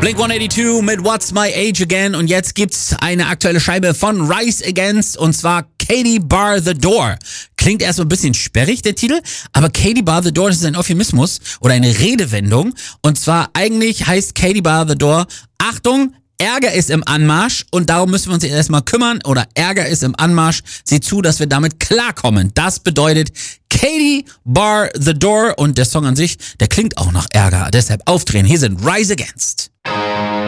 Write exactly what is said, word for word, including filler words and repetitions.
Blink hundertzweiundachtzig mit What's My Age Again und jetzt gibt's eine aktuelle Scheibe von Rise Against und zwar Katie Bar the Door. Klingt erstmal ein bisschen sperrig, der Titel, aber Katie Bar the Door, das ist ein Euphemismus oder eine Redewendung und zwar eigentlich heißt Katie Bar the Door, Achtung, Ärger ist im Anmarsch und darum müssen wir uns jetzt erstmal kümmern oder Ärger ist im Anmarsch. Sieh zu, dass wir damit klarkommen. Das bedeutet Katie Bar the Door und der Song an sich, der klingt auch nach Ärger. Deshalb aufdrehen. Hier sind Rise Against.